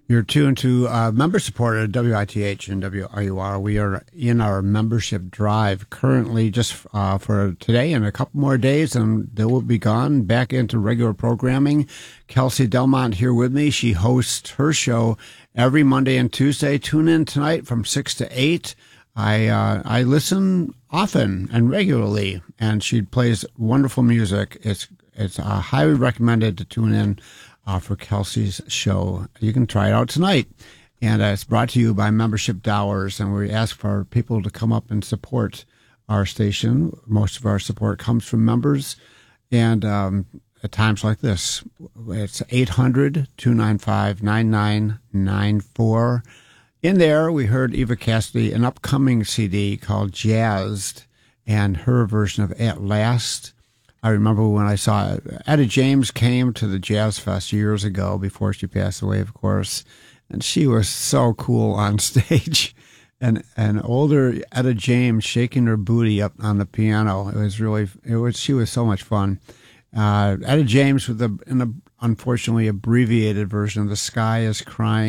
You're tuned to member supported WITH and WRUR. We are in our membership drive currently just for today and a couple more days, and they will be gone back into regular programming. Kelsey Delmont here with me. She hosts her show every Monday and Tuesday. Tune in tonight from 6 to 8. I listen often and regularly, and she plays wonderful music. It's highly recommended to tune in for Kelsey's show. You can try it out tonight. And it's brought to you by Membership Dollars, and we ask for people to come up and support our station. Most of our support comes from members, and at times like this, it's 800-295-9994. In there, we heard Eva Cassidy, an upcoming CD called Jazzed, and her version of At Last. I remember when I saw Etta James came to the Jazz Fest years ago before she passed away, of course, and she was so cool on stage. And older Etta James shaking her booty up on the piano. She was so much fun. Etta James with an unfortunately abbreviated version of The Sky is Crying.